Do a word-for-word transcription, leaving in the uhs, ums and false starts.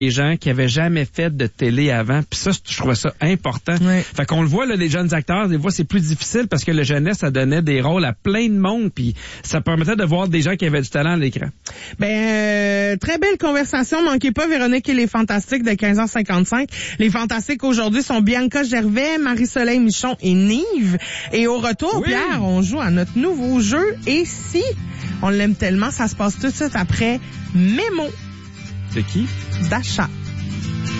des gens qui avaient jamais fait de télé avant. Puis ça, je trouvais ça important. Ouais. Fait qu'on le voit, là, les jeunes acteurs, des fois, c'est plus difficile parce que le jeunesse, ça donnait des rôles à plein de monde. Puis ça permettait de voir des gens qui avaient du talent à l'écran. Ben, euh, très belle conversation. Manquez pas Véronique et les Fantastiques de quinze heures cinquante-cinq. Les Fantastiques aujourd'hui sont Bianca Gervais, Marie-Soleil Michon et Nive. Et au retour, Oui. Pierre, on joue à notre nouveau jeu. Et si on l'aime tellement, ça se passe tout de suite après Mémo C'est qui? d'achat.